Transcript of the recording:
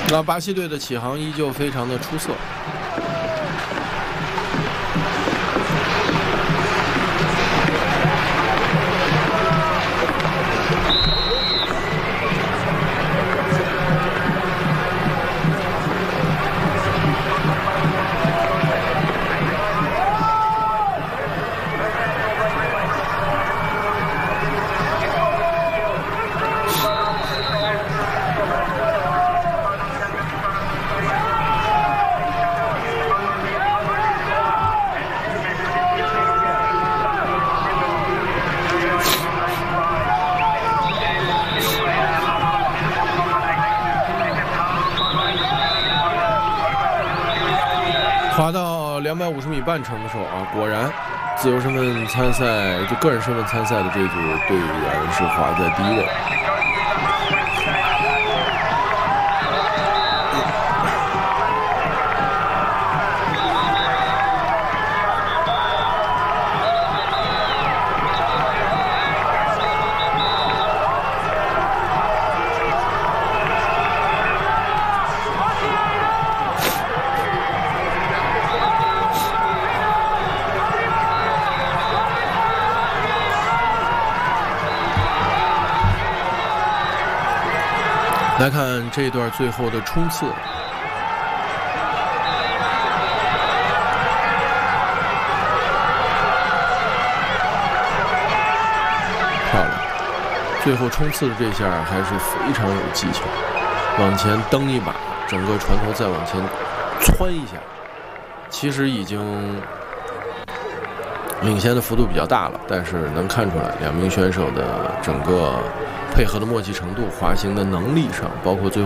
那巴西队的起航依旧非常的出色。滑到250米半程的时候啊，果然自由身份参赛，就个人身份参赛的这组队员是滑在第1位。来看这一段最后的冲刺，漂亮！最后冲刺的这下还是非常有技巧，往前蹬一把，整个船头再往前窜一下，其实已经领先的幅度比较大了，但是能看出来两名选手的整个配合的默契程度、滑行的能力上，包括最后